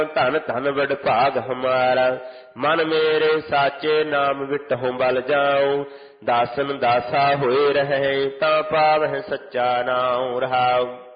ਧਨ ਧਨ ਵਡ ਭਾਗ ਹਮਾਰਾ। ਮਨ ਮੇਰੇ ਸਾਚੇ ਨਾਮ ਵਿਟਹੁ ਬਲ ਜਾਉ। ਦਾਸਨ ਦਾਸਾ ਹੋਏ ਰਹੇ ਤਾਂ ਪਾਵਹਿ ਸੱਚਾ ਨਾਉ ਰਹਾਉ।